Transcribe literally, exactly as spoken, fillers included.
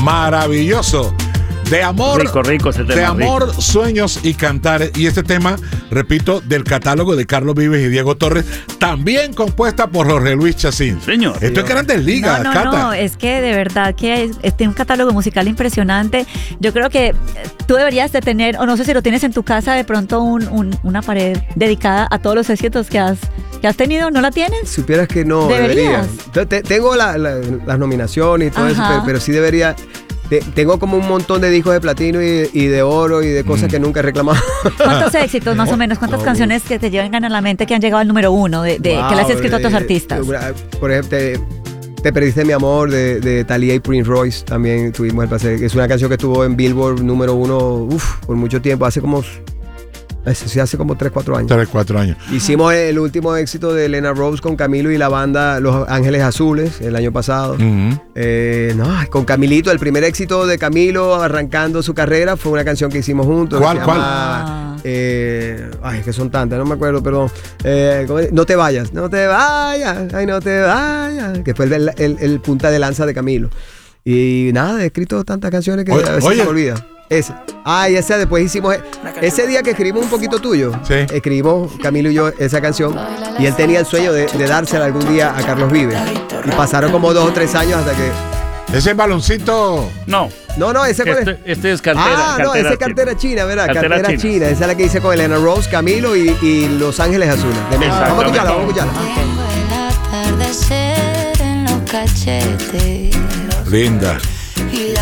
maravilloso. De amor, rico, rico ese tema, de amor, rico. Sueños y cantar. Y este tema, repito, del catálogo de Carlos Vives y Diego Torres, también compuesta por Jorge Luis Chacín. Señor. Esto es Grandes Ligas, No, no, Cata. no, es que de verdad que es, es tiene un catálogo musical impresionante. Yo creo que tú deberías de tener, o no sé si lo tienes en tu casa, de pronto un, un, una pared dedicada a todos los éxitos que has, que has tenido. ¿No la tienes? Supieras que no, ¿Deberías? debería. Te- tengo la- la- las nominaciones y todo Ajá. eso, pero, pero sí debería. Te- tengo como un montón de discos de platino y, y de oro y de cosas Mm. que nunca he reclamado. ¿Cuántos éxitos más o menos? ¿Cuántas No. canciones que te lleven a la mente que han llegado al número uno de, de que le has Wow, escrito a otros eh, artistas? eh, Por ejemplo, te, Te perdiste mi amor de, de Thalía y Prince Royce. También tuvimos el placer. Es una canción que estuvo en Billboard número uno uf, por mucho tiempo. Hace como Sí, hace como tres, cuatro años. tres, cuatro años. Hicimos el último éxito de Elena Rose con Camilo y la banda Los Ángeles Azules el año pasado. Uh-huh. eh, no, con Camilito, el primer éxito de Camilo arrancando su carrera fue una canción que hicimos juntos. ¿Cuál, se cuál? llama, eh, ay, que son tantas, no me acuerdo, perdón. Eh, ¿cómo es? No te vayas, no te vayas, ay, no te vayas. Que fue el, el, el punta de lanza de Camilo. Y nada, he escrito tantas canciones que Oye, a veces oye. se me olvida. Ese. Ah, y ese después hicimos. Ese día que escribimos un poquito tuyo, Sí. escribimos Camilo y yo esa canción. Y él tenía el sueño de, de dársela algún día a Carlos Vives. Y pasaron como dos o tres años hasta que. Ese baloncito. No. No, no, ese cuál es? Este, este es cartera. Ah, no, ese es cartera china, ¿verdad? Cartera Cartera, china. china. Esa es la que hice con Elena Rose, Camilo y, y Los Ángeles Azules. De México. Vamos a escucharla, vamos a escucharla. Tengo el atardecer en los cachetes Linda. y la